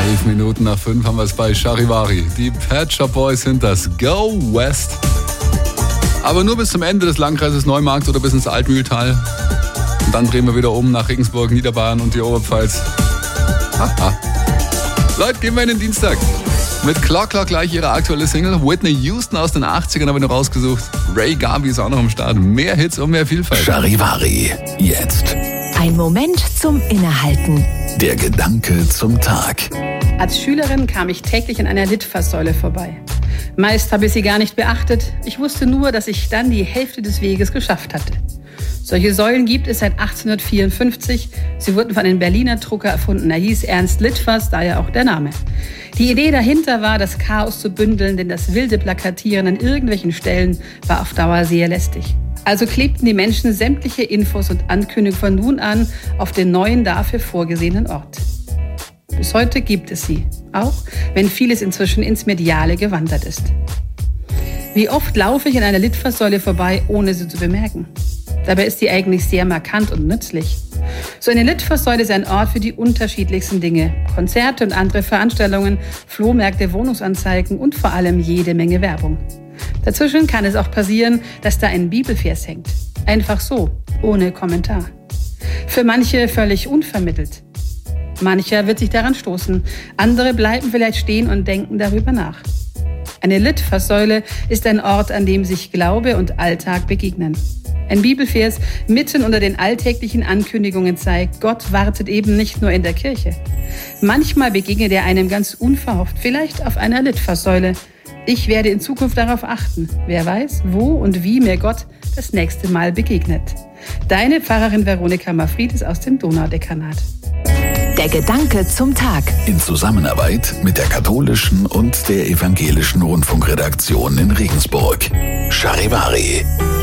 Minuten nach 5 haben wir es bei Charivari. Die Pet Shop Boys sind das Go West. Aber nur bis zum Ende des Landkreises Neumarkt oder bis ins Altmühltal. Und dann drehen wir wieder um nach Regensburg, Niederbayern und die Oberpfalz. Haha. Leute, gehen wir in den Dienstag. Mit Clock gleich ihre aktuelle Single. Whitney Houston aus den 80ern habe ich noch rausgesucht. Ray Garvey ist auch noch am Start. Mehr Hits und mehr Vielfalt. Charivari, jetzt. Ein Moment zum Innehalten. Der Gedanke zum Tag. Als Schülerin kam ich täglich an einer Litfaßsäule vorbei. Meist habe ich sie gar nicht beachtet. Ich wusste nur, dass ich dann die Hälfte des Weges geschafft hatte. Solche Säulen gibt es seit 1854. Sie wurden von einem Berliner Drucker erfunden. Er hieß Ernst Litfaß, daher auch der Name. Die Idee dahinter war, das Chaos zu bündeln, denn das wilde Plakatieren an irgendwelchen Stellen war auf Dauer sehr lästig. Also klebten die Menschen sämtliche Infos und Ankündigungen von nun an auf den neuen, dafür vorgesehenen Ort. Bis heute gibt es sie, auch wenn vieles inzwischen ins Mediale gewandert ist. Wie oft laufe ich an einer Litfaßsäule vorbei, ohne sie zu bemerken? Dabei ist sie eigentlich sehr markant und nützlich. So eine Litfaßsäule ist ein Ort für die unterschiedlichsten Dinge. Konzerte und andere Veranstaltungen, Flohmärkte, Wohnungsanzeigen und vor allem jede Menge Werbung. Dazwischen kann es auch passieren, dass da ein Bibelvers hängt. Einfach so, ohne Kommentar. Für manche völlig unvermittelt. Mancher wird sich daran stoßen. Andere bleiben vielleicht stehen und denken darüber nach. Eine Litfaßsäule ist ein Ort, an dem sich Glaube und Alltag begegnen. Ein Bibelvers mitten unter den alltäglichen Ankündigungen zeigt, Gott wartet eben nicht nur in der Kirche. Manchmal begegnet er einem ganz unverhofft, vielleicht auf einer Litfaßsäule. Ich werde in Zukunft darauf achten. Wer weiß, wo und wie mir Gott das nächste Mal begegnet. Deine Pfarrerin Veronika Mafridis aus dem Donaudekanat. Der Gedanke zum Tag. In Zusammenarbeit mit der katholischen und der evangelischen Rundfunkredaktion in Regensburg. Charivari.